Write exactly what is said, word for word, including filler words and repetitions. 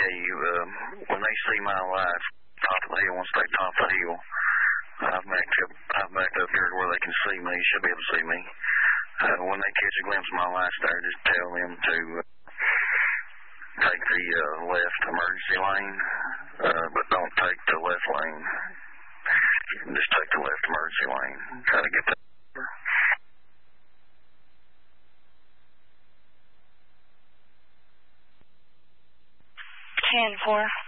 tell you, um, when they see my wife top of the hill, once they top the hill, I've backed up, I've backed up here to where they can see me. Should be able to see me. Uh, when they catch a glimpse of my wife there, just tell them to uh, take the uh, left emergency lane, uh, but don't take the left lane. Just take the left emergency lane. Try to get that. ten four.